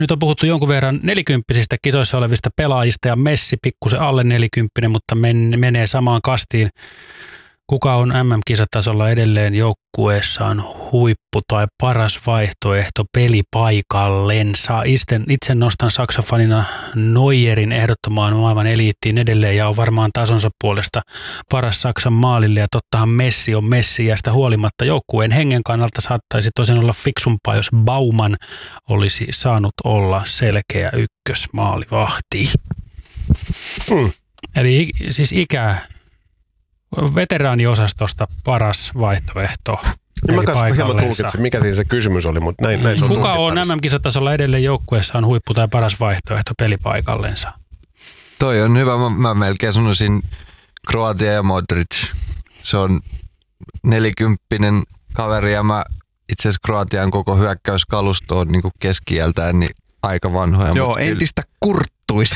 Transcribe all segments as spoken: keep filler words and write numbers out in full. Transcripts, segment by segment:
Nyt on puhuttu jonkun verran nelikymppisistä kisoissa olevista pelaajista ja Messi pikkusen alle nelikymppinen, mutta men, menee samaan kastiin. Kuka on M M-kisatasolla edelleen joukkueessaan huippu tai paras vaihtoehto pelipaikallensa? Itse, itse nostan saksafanina Neuerin ehdottomaan maailman eliittiin edelleen ja on varmaan tasonsa puolesta paras Saksan maalille. Ja tottahan Messi on Messi ja sitä huolimatta joukkueen hengen kannalta saattaisi tosin olla fiksumpaa, jos Bauman olisi saanut olla selkeä ykkösmaalivahti. Hmm. Eli siis ikää. Veteraaniosastosta paras vaihtoehto. Niin mä kanssa hieman tulkitsin, mikä siinä se kysymys oli, mutta näin, näin se on Kuka on M M-kisatasolla edelleen joukkueessaan huippu tai paras vaihtoehto pelipaikallensa? Toi on hyvä. Mä, mä melkein sanoisin Kroatia ja Modric. Se on nelikymppinen kaveri ja mä itse asiassa Kroatian koko hyökkäyskalusto on niin keski-iältään niin aika vanhoja. Joo, entistä kurttuista.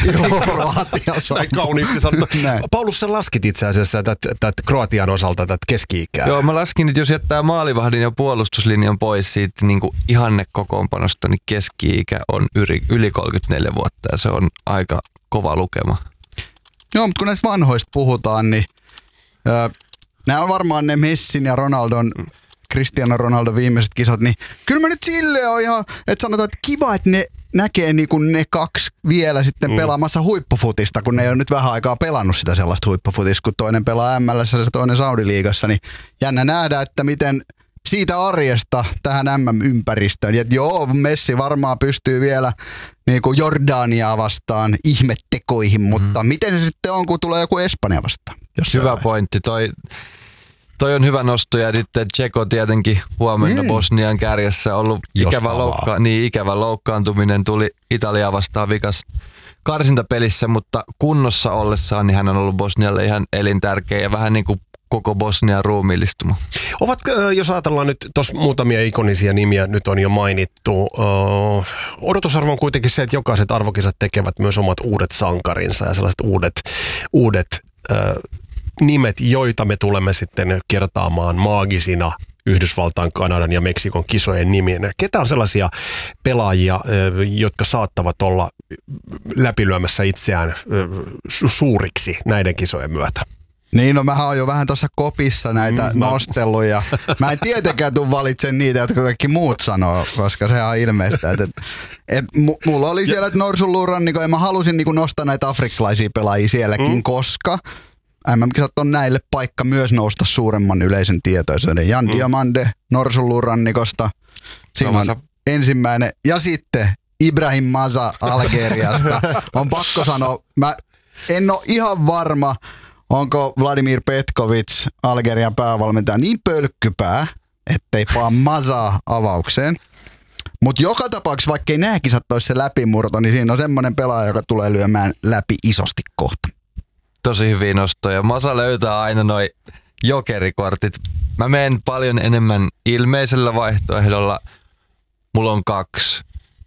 Näin kauniisti sanottu. Paulus, sä laskit itse asiassa tätä Kroatian osalta tätä keski-ikää. Joo, mä laskin, että jos jättää maalivahdin ja puolustuslinjan pois siitä niin kuin ihannekokoonpanosta, niin keski-ikä on yli, yli kolmekymmentäneljä vuotta ja se on aika kova lukema. Joo, mutta kun näistä vanhoista puhutaan, niin äh, nämä on varmaan ne Messin ja Ronaldon, Cristiano Ronaldo viimeiset kisat, niin kyllä mä nyt silleen on ihan, että sanotaan, että kiva, että ne näkee niin kuin ne kaksi vielä sitten mm. pelaamassa huippufutista, kun ne ei ole nyt vähän aikaa pelannut sitä sellaista huippufutista, kun toinen pelaa M L:ssä ja toinen Saudi-liigassa, niin jännä nähdä, että miten siitä arjesta tähän M M-ympäristöön. Ja joo, Messi varmaan pystyy vielä niin kuin Jordaniaa vastaan ihmettekoihin, mutta mm. miten se sitten on, kun tulee joku Espanja vastaan? Hyvä pointti. Toi, toi on hyvä nosto ja sitten Tseko tietenkin huomenna mm. Bosnian kärjessä ollut ikävä, loukka- niin, ikävä loukkaantuminen tuli Italiaa vastaan vikas karsintapelissä, mutta kunnossa ollessaan niin hän on ollut Bosnialle ihan elintärkeä ja vähän niin kuin koko Bosnian ruumiillistuma. Ovat, jos ajatellaan nyt, tuossa muutamia ikonisia nimiä nyt on jo mainittu. Odotusarvo on kuitenkin se, että jokaiset arvokisat tekevät myös omat uudet sankarinsa ja sellaiset uudet, uudet nimet, joita me tulemme sitten kertaamaan maagisina Yhdysvaltain, Kanadan ja Meksikon kisojen nimien. Ketä on sellaisia pelaajia, jotka saattavat olla läpilyömässä itseään suuriksi näiden kisojen myötä? Niin, no mähän oon jo vähän tuossa kopissa näitä mm, nostellut ja mä en tietenkään tule valitsen niitä, jotka kaikki muut sanoo, koska se on ilmeistä. Et, et, et, mulla oli siellä Norsunluurannikko ja mä halusin niinku nostaa näitä afrikkalaisia pelaajia sielläkin, mm. koska M M-kisat on näille paikka myös nousta suuremman yleisen tietoisuuden. Jan mm. Diamande Norsunluurannikosta, siinä on ensimmäinen. Ja sitten Ibrahim Maza Algeriasta. On pakko sanoa, mä en ole ihan varma, onko Vladimir Petkovic, Algerian päävalmentaja, niin pölkkypää, ettei paa Mazaa avaukseen. Mutta joka tapauksessa, vaikka ei nämä kisat olisi se läpimurto, niin siinä on semmoinen pelaaja, joka tulee lyömään läpi isosti kohta. Tosi hyviä nostoja. Masa löytää aina noi jokerikortit. Mä menen paljon enemmän ilmeisellä vaihtoehdolla. Mulla on kaksi.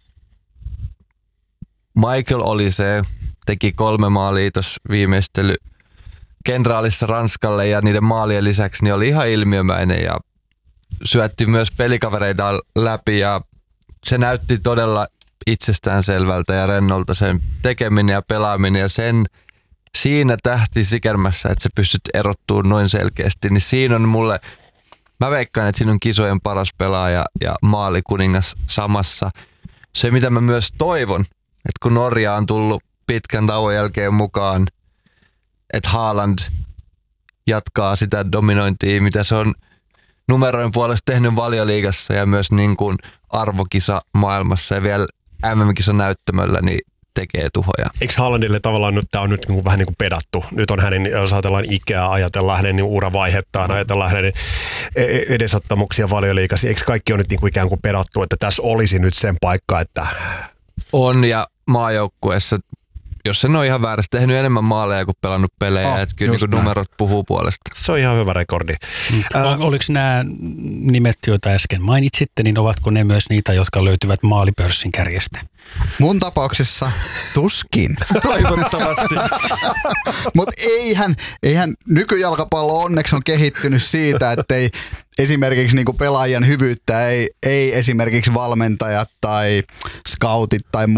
Michael Olise teki kolme maalia tuossa viimeistely kenraalissa Ranskalle ja niiden maalien lisäksi niin oli ihan ilmiömäinen ja syötti myös pelikavereita läpi ja se näytti todella itsestäänselvältä ja rennolta sen tekeminen ja pelaaminen ja sen siinä tähti sikermässä, että sä pystyt erottumaan noin selkeästi, niin siinä on mulle, mä veikkaan, että siinä on kisojen paras pelaaja ja maalikuningas samassa. Se mitä mä myös toivon, että kun Norja on tullut pitkän tauon jälkeen mukaan, että Haaland jatkaa sitä dominointia, mitä se on numeroin puolesta tehnyt Valioliigassa ja myös niin kuin arvokisa maailmassa ja vielä M M-kisan näyttämöllä, niin tekee tuhoja. Eikö Haalandille tavallaan nyt, tämä on nyt niin vähän niin kuin pedattu? Nyt on hänen, jos ajatellaan ikää, ajatellaan hänen niin uravaihetta, ajatellaan hänen edesottamuksia Valioliigassa. Eikö kaikki on nyt niin kuin ikään kuin pedattu, että tässä olisi nyt sen paikka, että... On ja maajoukkueessa, jos en ole ihan väärässä, tehnyt enemmän maaleja kuin pelannut pelejä, Oh, että kyllä just niin numerot puhuu puolesta. Se on ihan hyvä rekordi. Mm. Ol, oliko nämä nimet, joita äsken mainitsitte, niin ovatko ne myös niitä, jotka löytyvät maalipörssin kärjestä? Mun tapauksessa tuskin. Toivottavasti. Mutta eihän, eihän nykyjalkapallo onneksi on kehittynyt siitä, että ei esimerkiksi niinku pelaajan hyvyyttä ei, ei esimerkiksi valmentajat tai scoutit tai